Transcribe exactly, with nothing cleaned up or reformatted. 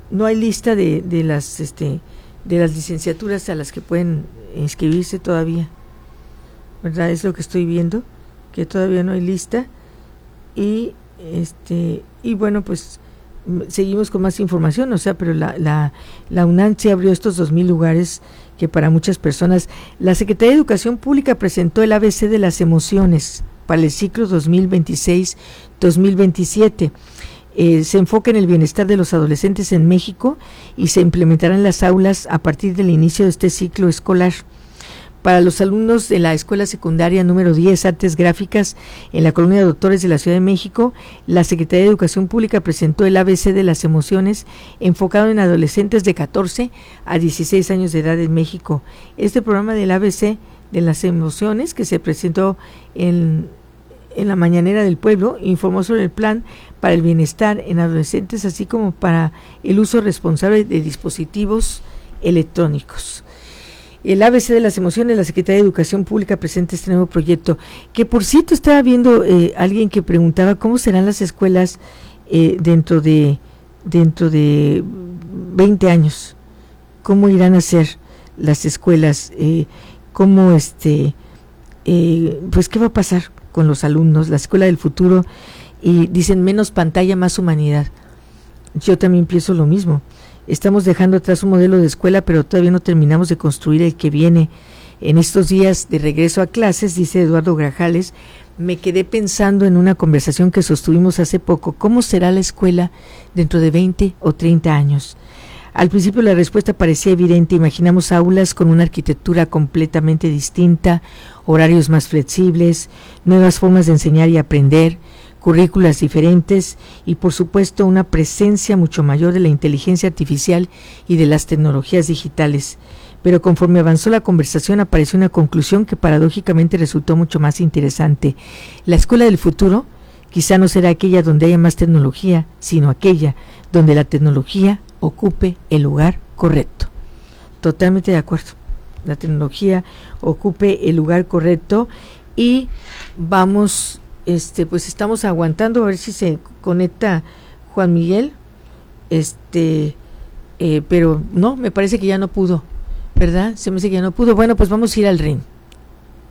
no hay lista de, de las este de las licenciaturas a las que pueden inscribirse todavía, ¿verdad? Es lo que estoy viendo, que todavía no hay lista. Y este y bueno, pues seguimos con más información, o sea, pero la, la, la UNAM sí abrió estos dos mil lugares que para muchas personas. La Secretaría de Educación Pública presentó el A B C de las emociones para el ciclo dos mil veintiséis dos mil veintisiete. Eh, se enfoca en el bienestar de los adolescentes en México y se implementará en las aulas a partir del inicio de este ciclo escolar. Para los alumnos de la Escuela Secundaria número diez, Artes Gráficas, en la Colonia Doctores de la Ciudad de México, la Secretaría de Educación Pública presentó el A B C de las emociones, enfocado en adolescentes de catorce a dieciséis años de edad en México. Este programa del A B C de las emociones, que se presentó en, en la Mañanera del Pueblo, informó sobre el plan para el bienestar en adolescentes, así como para el uso responsable de dispositivos electrónicos. El A B C de las emociones, la Secretaría de Educación Pública presenta este nuevo proyecto, que por cierto estaba viendo eh, alguien que preguntaba cómo serán las escuelas eh, dentro de dentro de veinte años, cómo irán a ser las escuelas, eh, cómo este eh, pues qué va a pasar con los alumnos, la escuela del futuro. Y dicen menos pantalla, más humanidad. Yo también pienso lo mismo. Estamos dejando atrás un modelo de escuela, pero todavía no terminamos de construir el que viene. En estos días de regreso a clases, dice Eduardo Grajales, me quedé pensando en una conversación que sostuvimos hace poco. ¿Cómo será la escuela dentro de veinte o treinta años? Al principio la respuesta parecía evidente. Imaginamos aulas con una arquitectura completamente distinta, horarios más flexibles, nuevas formas de enseñar y aprender, currículas diferentes y por supuesto una presencia mucho mayor de la inteligencia artificial y de las tecnologías digitales. Pero conforme avanzó la conversación apareció una conclusión que paradójicamente resultó mucho más interesante. La escuela del futuro quizá no será aquella donde haya más tecnología, sino aquella donde la tecnología ocupe el lugar correcto. Totalmente de acuerdo. La tecnología ocupe el lugar correcto y vamos... Este, pues estamos aguantando a ver si se conecta Juan Miguel, este, eh, pero no, me parece que ya no pudo, ¿verdad? Se me dice que ya no pudo. Bueno, pues vamos a ir al ring.